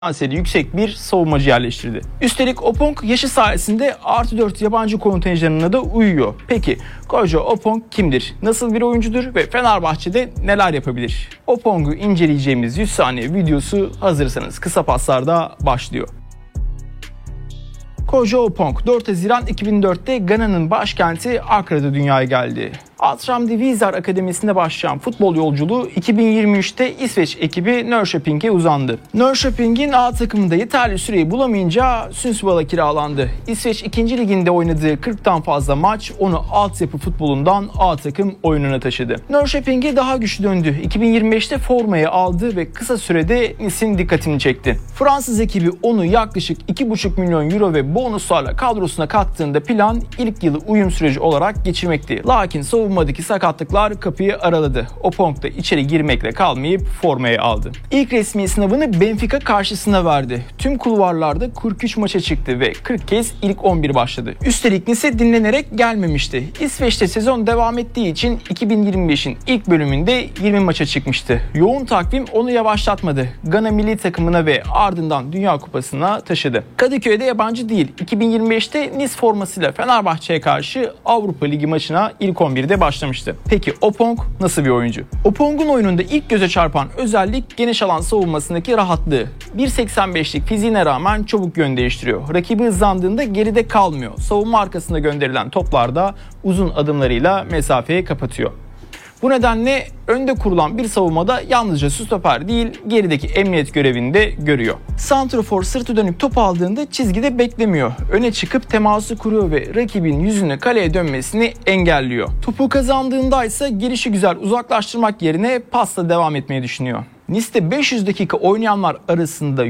potansiyeli yüksek bir savunmacı yerleştirdi. Üstelik Opong yaşı sayesinde +4 yabancı kontenjanına da uyuyor. Peki Kojo Opong kimdir? Nasıl bir oyuncudur ve Fenerbahçe'de neler yapabilir? Opong'u inceleyeceğimiz 100 saniye videosu hazırsanız kısa paslarda başlıyor. Kojo Opong 4 Haziran 2004'te Gana'nın başkenti Accra'da dünyaya geldi. Altram Divizar Akademisi'nde başlayan futbol yolculuğu 2023'te İsveç ekibi Norrköping'e uzandı. Norrköping'in A takımında yeterli süreyi bulamayınca Sundsvall'a kiralandı. İsveç 2. Liginde oynadığı 40'tan fazla maç onu altyapı futbolundan A takım oyununa taşıdı. Norrköping'e daha güçlü döndü. 2025'te formayı aldı ve kısa sürede Nice'in dikkatini çekti. Fransız ekibi onu yaklaşık 2,5 milyon euro ve bonuslarla kadrosuna kattığında plan ilk yılı uyum süreci olarak geçirmekti. Lakin savunmadaki sakatlıklar kapıyı araladı. Opong da içeri girmekle kalmayıp formayı aldı. İlk resmi sınavını Benfica karşısına verdi. Tüm kulvarlarda 43 maça çıktı ve 40 kez ilk 11 başladı. Üstelik Nice dinlenerek gelmemişti. İsveç'te sezon devam ettiği için 2025'in ilk bölümünde 20 maça çıkmıştı. Yoğun takvim onu yavaşlatmadı. Gana milli takımına ve ardından Dünya Kupası'na taşıdı. Kadıköy'de yabancı değil. 2025'te Nice formasıyla Fenerbahçe'ye karşı Avrupa Ligi maçına ilk 11'de başlamıştı. Peki Opong nasıl bir oyuncu? Opong'un oyununda ilk göze çarpan özellik geniş alan savunmasındaki rahatlığı. 1.85'lik fiziğine rağmen çabuk yön değiştiriyor. Rakibi hızlandığında geride kalmıyor. Savunma arkasında gönderilen toplarda uzun adımlarıyla mesafeyi kapatıyor. Bu nedenle önde kurulan bir savunmada yalnızca stoper değil, gerideki emniyet görevini de görüyor. Santrafor sırtı dönük top aldığında çizgide beklemiyor. Öne çıkıp teması kuruyor ve rakibin yüzünü kaleye dönmesini engelliyor. Topu kazandığında ise gelişi güzel uzaklaştırmak yerine pasla devam etmeyi düşünüyor. Nice'de 500 dakika oynayanlar arasında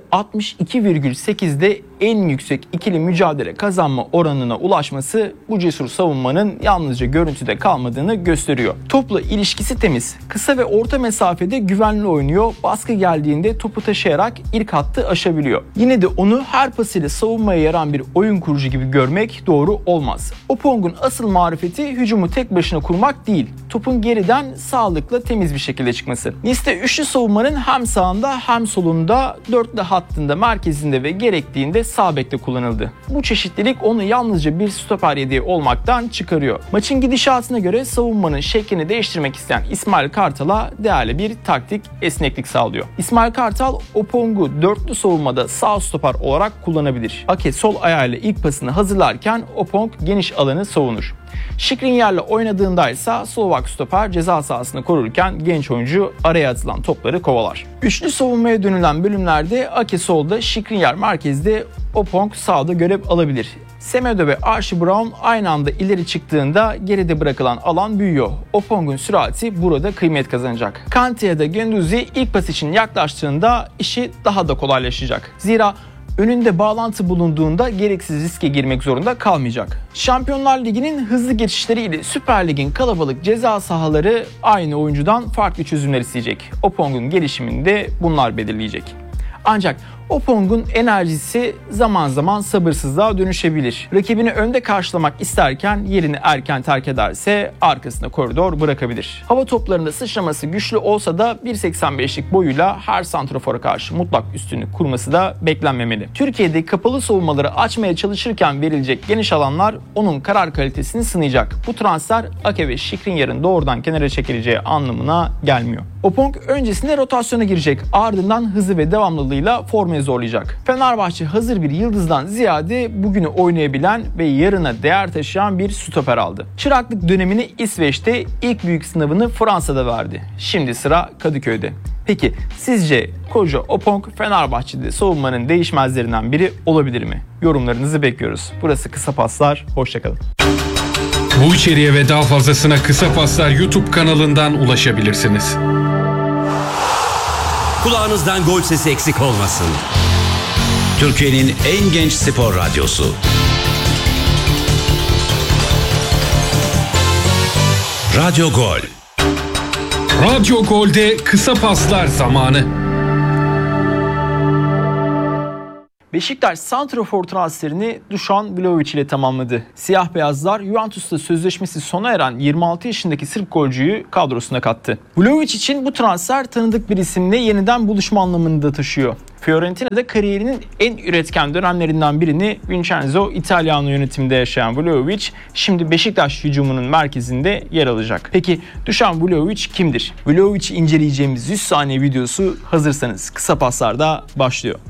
%62,8'de en yüksek ikili mücadele kazanma oranına ulaşması bu cesur savunmanın yalnızca görüntüde kalmadığını gösteriyor. Topla ilişkisi temiz. Kısa ve orta mesafede güvenli oynuyor. Baskı geldiğinde topu taşıyarak ilk hattı aşabiliyor. Yine de onu her pasıyla savunmaya yaran bir oyun kurucu gibi görmek doğru olmaz. Opong'un asıl marifeti hücumu tek başına kurmak değil. Topun geriden sağlıkla temiz bir şekilde çıkması. Nice'de üçlü savunmanın hem sağında hem solunda, dörtlü hattında, merkezinde ve gerektiğinde sağ bekte kullanıldı. Bu çeşitlilik onu yalnızca bir stoper yedeği olmaktan çıkarıyor. Maçın gidişatına göre savunmanın şeklini değiştirmek isteyen İsmail Kartal'a değerli bir taktik esneklik sağlıyor. İsmail Kartal, Opong'u dörtlü savunmada sağ stoper olarak kullanabilir. Ake sol ayağıyla ilk pasını hazırlarken Opong geniş alanı savunur. Skriniar'le oynadığında ise Slovak stoper ceza sahasını korurken genç oyuncu araya atılan topları kovalar. Üçlü savunmaya dönülen bölümlerde Ake solda, Skriniar merkezde, Opong sağda görev alabilir. Semedo ve Archie Brown aynı anda ileri çıktığında geride bırakılan alan büyüyor. Opong'un sürati burada kıymet kazanacak. Kante ya da Guendouzi ilk pas için yaklaştığında işi daha da kolaylaşacak. Zira önünde bağlantı bulunduğunda gereksiz riske girmek zorunda kalmayacak. Şampiyonlar Ligi'nin hızlı geçişleriyle Süper Lig'in kalabalık ceza sahaları aynı oyuncudan farklı çözümler isteyecek. Opong'un gelişimini de bunlar belirleyecek. Ancak Opong'un enerjisi zaman zaman sabırsızlığa dönüşebilir. Rakibini önde karşılamak isterken yerini erken terk ederse arkasında koridor bırakabilir. Hava toplarında sıçraması güçlü olsa da 1.85'lik boyuyla her santrafora karşı mutlak üstünlük kurması da beklenmemeli. Türkiye'de kapalı savunmaları açmaya çalışırken verilecek geniş alanlar onun karar kalitesini sınayacak. Bu transfer Ake ve Skriniar'ın doğrudan kenara çekileceği anlamına gelmiyor. Opong öncesinde rotasyona girecek, ardından hızı ve devamlılığıyla formayı zorlayacak. Fenerbahçe hazır bir yıldızdan ziyade bugünü oynayabilen ve yarına değer taşıyan bir stoper aldı. Çıraklık dönemini İsveç'te, ilk büyük sınavını Fransa'da verdi. Şimdi sıra Kadıköy'de. Peki sizce Kojo Opong Fenerbahçe'de savunmanın değişmezlerinden biri olabilir mi? Yorumlarınızı bekliyoruz. Burası Kısa Paslar, hoşçakalın. Bu içeriğe ve daha fazlasına Kısa Paslar YouTube kanalından ulaşabilirsiniz. Kulağınızdan gol sesi eksik olmasın. Türkiye'nin en genç spor radyosu. Radyo Gol. Radyo Gol'de Kısa Paslar zamanı. Beşiktaş santrafor transferini Dušan Vlahović ile tamamladı. Siyah beyazlar Juventus'ta sözleşmesi sona eren 26 yaşındaki Sırp golcüyü kadrosuna kattı. Vlahović için bu transfer tanıdık bir isimle yeniden buluşma anlamını da taşıyor. Fiorentina'da kariyerinin en üretken dönemlerinden birini Vincenzo Italiano yönetiminde yaşayan Vlahović şimdi Beşiktaş hücumunun merkezinde yer alacak. Peki Dušan Vlahović kimdir? Vlahović'i inceleyeceğimiz 100 saniye videosu hazırsanız kısa paslarda başlıyor.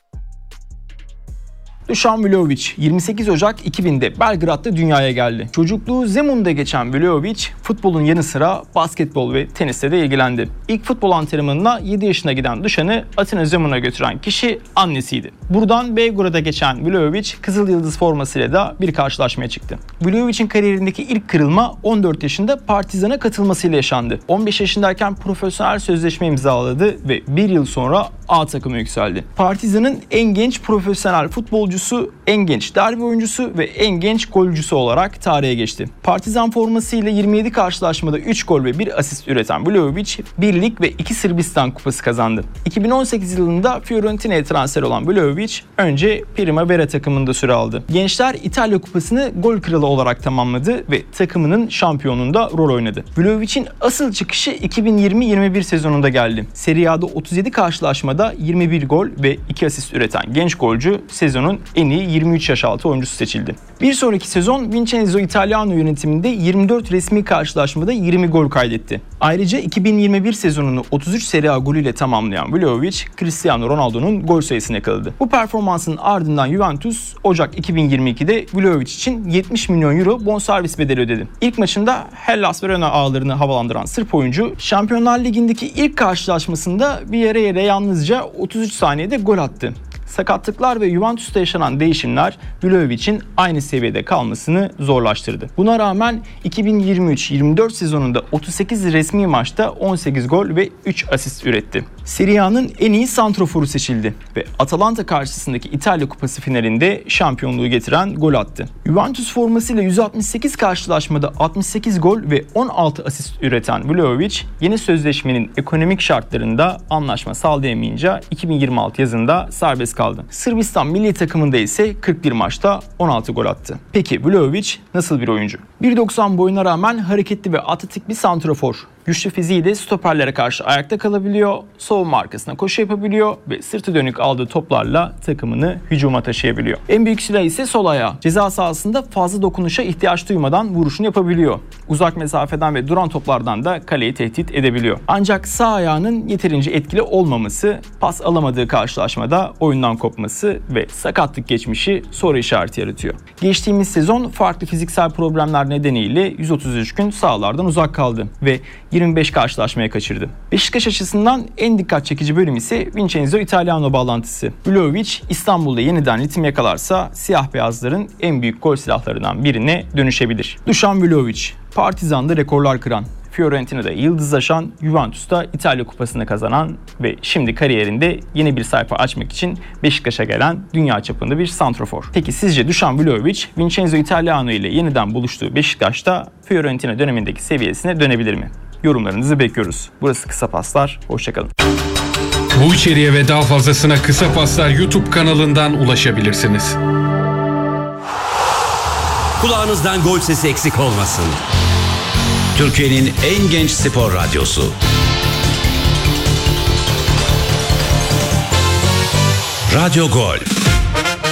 Dušan Vlahović 28 Ocak 2000'de Belgrad'da dünyaya geldi. Çocukluğu Zemun'da geçen Vlahović futbolun yanı sıra basketbol ve tenisle de ilgilendi. İlk futbol antrenmanına 7 yaşına giden Dušan'ı Atina Zemun'a götüren kişi annesiydi. Buradan Belgrad'a geçen Vlahović Kızıl Yıldız formasıyla da bir karşılaşmaya çıktı. Vlahović'in kariyerindeki ilk kırılma 14 yaşında Partizan'a katılmasıyla yaşandı. 15 yaşındayken profesyonel sözleşme imzaladı ve bir yıl sonra A takıma yükseldi. Partizan'ın en genç profesyonel futbolcusu, en genç derbi oyuncusu ve en genç golcüsü olarak tarihe geçti. Partizan formasıyla 27 karşılaşmada 3 gol ve 1 asist üreten Vlahović, 1 lig ve 2 Sırbistan kupası kazandı. 2018 yılında Fiorentina'ya transfer olan Vlahović önce Primavera takımında süre aldı. Gençler İtalya kupasını gol kralı olarak tamamladı ve takımının şampiyonluğunda rol oynadı. Vlahović'in asıl çıkışı 2020-21 sezonunda geldi. Serie A'da 37 karşılaşmada 21 gol ve 2 asist üreten genç golcü sezonun en iyi 23 yaş altı oyuncusu seçildi. Bir sonraki sezon Vincenzo Italiano yönetiminde 24 resmi karşılaşmada 20 gol kaydetti. Ayrıca 2021 sezonunu 33 Serie A golüyle tamamlayan Vlahović, Cristiano Ronaldo'nun gol sayısını yakaladı. Bu performansın ardından Juventus Ocak 2022'de Vlahović için 70 milyon euro bonservis bedeli ödedi. İlk maçında Hellas Verona ağlarını havalandıran Sırp oyuncu Şampiyonlar Ligi'ndeki ilk karşılaşmasında Villarreal'e yalnızca 33 saniyede gol attı. Sakatlıklar ve Juventus'ta yaşanan değişimler Vlahović'in aynı seviyede kalmasını zorlaştırdı. Buna rağmen 2023-24 sezonunda 38 resmi maçta 18 gol ve 3 asist üretti. Serie A'nın en iyi santroforu seçildi ve Atalanta karşısındaki İtalya Kupası finalinde şampiyonluğu getiren gol attı. Juventus formasıyla 168 karşılaşmada 68 gol ve 16 asist üreten Vlahović yeni sözleşmenin ekonomik şartlarında anlaşma sağlayamayınca 2026 yazında serbest kaldı. Sırbistan milli takımında ise 41 maçta 16 gol attı. Peki Vlahović nasıl bir oyuncu? 1.90 boyuna rağmen hareketli ve atletik bir santrafor. Güçlü fiziğiyle stoperlere karşı ayakta kalabiliyor, savunma arkasına koşu yapabiliyor ve sırtı dönük aldığı toplarla takımını hücuma taşıyabiliyor. En büyük silahı ise sol ayağı. Ceza sahasında fazla dokunuşa ihtiyaç duymadan vuruşunu yapabiliyor. Uzak mesafeden ve duran toplardan da kaleyi tehdit edebiliyor. Ancak sağ ayağının yeterince etkili olmaması, pas alamadığı karşılaşmada oyundan kopması ve sakatlık geçmişi soru işareti yaratıyor. Geçtiğimiz sezon farklı fiziksel problemler nedeniyle 133 gün sahalardan uzak kaldı ve 25 karşılaşmaya kaçırdı. Beşiktaş açısından en dikkat çekici bölüm ise Vincenzo Italiano bağlantısı. Vlahović İstanbul'da yeniden ritim yakalarsa siyah beyazların en büyük gol silahlarından birine dönüşebilir. Dušan Vlahović, Partizan'da rekorlar kıran, Fiorentina'da yıldızlaşan, Juventus'ta İtalya Kupası'nı kazanan ve şimdi kariyerinde yeni bir sayfa açmak için Beşiktaş'a gelen dünya çapında bir santrafor. Peki sizce Dušan Vlahović, Vincenzo Italiano ile yeniden buluştuğu Beşiktaş'ta Fiorentina dönemindeki seviyesine dönebilir mi? Yorumlarınızı bekliyoruz. Burası Kısa Paslar. Hoşçakalın. Bu içeriğe ve daha fazlasına Kısa Paslar YouTube kanalından ulaşabilirsiniz. Kulağınızdan gol sesi eksik olmasın. Türkiye'nin en genç spor radyosu. Radyo Gol.